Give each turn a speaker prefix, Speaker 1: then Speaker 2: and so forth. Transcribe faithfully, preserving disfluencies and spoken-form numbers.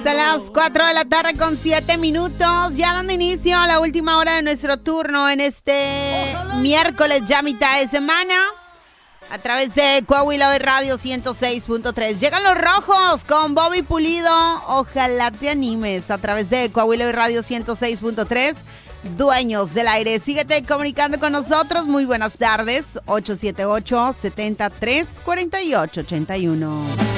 Speaker 1: Hasta las cuatro de la tarde con siete minutos, ya dando inicio a la última hora de nuestro turno en este miércoles, ya mitad de semana, a través de Coahuila Hoy Radio ciento seis punto tres. Llegan los rojos con Bobby Pulido, ojalá te animes, a través de Coahuila Hoy Radio ciento seis punto tres. Dueños del aire, síguete comunicando con nosotros. Muy buenas tardes, ocho siete ocho, siete tres, cuatro ocho ocho uno.